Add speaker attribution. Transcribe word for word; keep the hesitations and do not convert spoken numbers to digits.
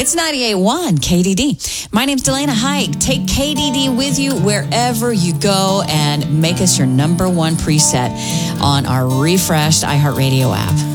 Speaker 1: It's ninety-eight point one K D D. My name's Delana Hike. Take K D D with you wherever you go and make us your number one preset on our refreshed iHeartRadio app.